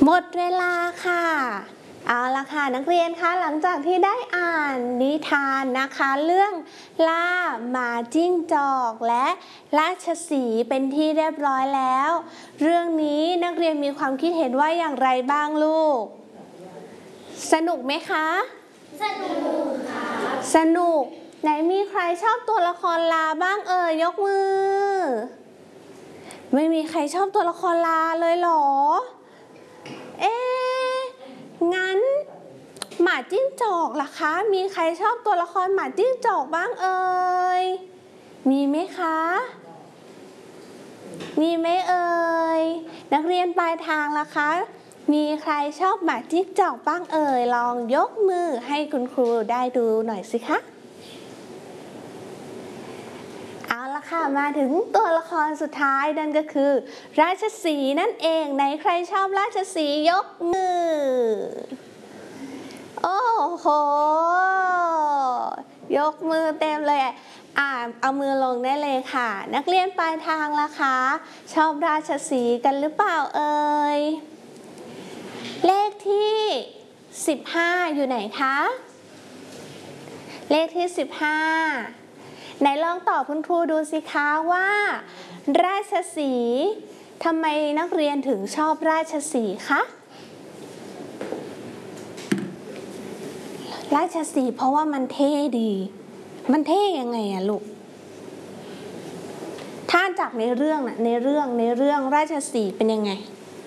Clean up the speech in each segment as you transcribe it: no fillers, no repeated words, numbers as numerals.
หมดเวลาค่ะเอาละค่ะนักเรียนคะหลังจากที่ได้อ่านนิทานนะคะเรื่องล่าหมาจิ้งจอกและราชสีห์เป็นที่เรียบร้อยแล้วเรื่องนี้นักเรียนมีความคิดเห็นว่าอย่างไรบ้างลูกสนุกไหมคะสนุกค่ะสนุกไหนมีใครชอบตัวละครลาบ้างยกมือไม่มีใครชอบตัวละครลาเลยเหรองั้นหมาจิ้งจอกล่ะคะมีใครชอบตัวละครหมาจิ้งจอกบ้างมีไหมคะมีไหมนักเรียนปลายทางล่ะคะมีใครชอบหมาจิ้งจอกบ้างลองยกมือให้คุณครูได้ดูหน่อยสิคะเอาละค่ะมาถึงตัวละครสุดท้ายนั่นก็คือราชสีห์นั่นเองไหนใครชอบราชสีห์ยกมือโอ้โหยกมือเต็มเลยเอามือลงได้เลยค่ะนักเรียนปลายทางล่ะคะชอบราชสีห์กันหรือเปล่าเลขที่15อยู่ไหนคะเลขที่15ไหนลองตอบคุณครูดูสิคะว่าราชสีห์ทำไมนักเรียนถึงชอบราชสีห์คะราชสีห์เพราะว่ามันเท่ดีมันเท่ยังไงอะลูกถ้าจากในเรื่องในเรื่องราชสีห์เป็นยังไง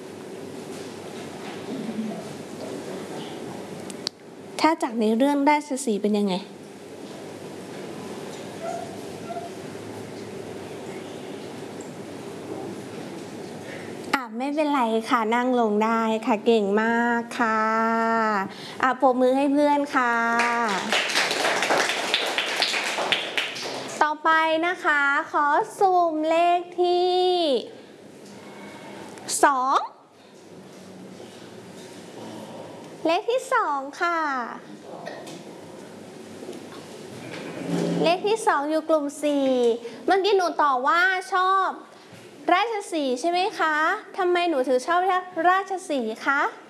ถ้าจากในเรื่องราชสีห์เป็นยังไงไม่เป็นไรค่ะนั่งลงได้ค่ะเก่งมากค่ะปรบมือให้เพื่อนค่ะต่อไปนะคะขอสุ่มเลขที่2เลขที่2ค่ะเลขที่2อยู่กลุ่ม4เมื่อกี้หนูตอบว่าชอบราชสีห์ใช่ไหมคะทำไมหนูถึงชอบราชสีห์คะ